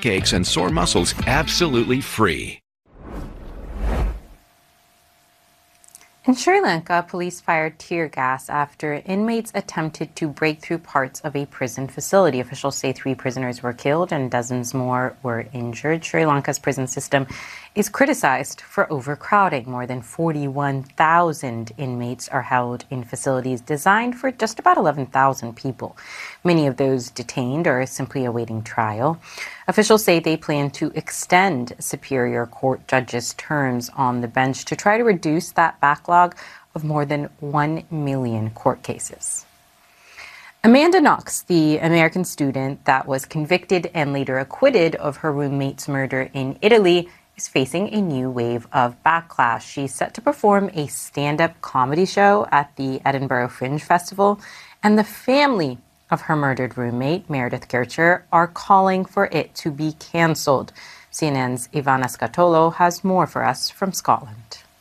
aches and sore muscles absolutely free. In Sri Lanka, police fired tear gas after inmates attempted to break through parts of a prison facility. Officials say 3 prisoners were killed and dozens more were injured. Sri Lanka's prison system is criticized for overcrowding. More than 41,000 inmates are held in facilities designed for just about 11,000 people. Many of those detained are simply awaiting trial. Officials say they plan to extend Superior Court judges' terms on the bench to try to reduce that backlog of more than 1 million court cases. Amanda Knox, the American student that was convicted and later acquitted of her roommate's murder in Italy, is facing a new wave of backlash. She's set to perform a stand-up comedy show at the Edinburgh Fringe Festival, and the family of her murdered roommate, Meredith Kercher, are calling for it to be cancelled. CNN's Ivana Scatolo has more for us from Scotland.